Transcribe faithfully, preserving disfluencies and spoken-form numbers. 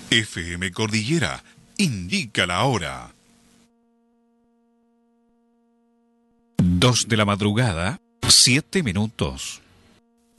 F M Cordillera indica la hora. Dos de la madrugada, siete minutos.